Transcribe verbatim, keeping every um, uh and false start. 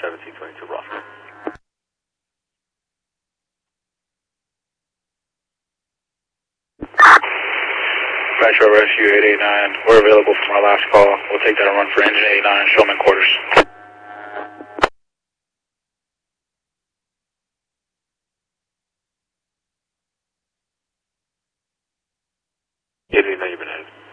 seventeen twenty-two Roswell. Metro Rescue eight eight nine, we're available from our last call. We'll take that and run for engine eight nine, Showman quarters. eight eight nine, you've been ahead.